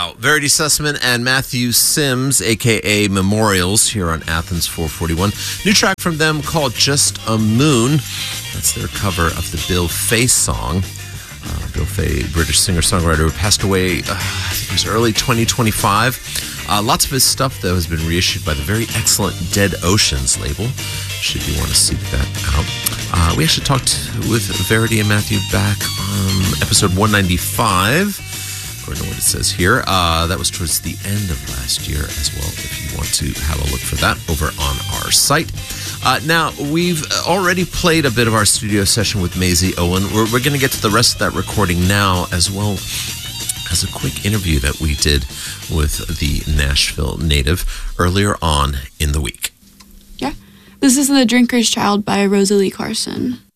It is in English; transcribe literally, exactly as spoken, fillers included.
Wow. Verity Sussman and Matthew Sims, a k a. Memorials, here on Athens four forty-one. New track from them called Just a Moon. That's their cover of the Bill Fay song. Uh, Bill Fay, British singer-songwriter who passed away, uh, I think it was early twenty twenty-five. Uh, lots of his stuff, though, has been reissued by the very excellent Dead Oceans label, should you want to seek that out. Uh, we actually talked with Verity and Matthew back on episode one ninety-five, according to what it says here. Uh, that was towards the end of last year as well, if you want to have a look for that over on our site. Uh, now, we've already played a bit of our studio session with Maisie Owen. We're, we're going to get to the rest of that recording now, as well as a quick interview that we did with the Nashville native earlier on in the week. Yeah. This is The Drinker's Child by Rosalie Carson.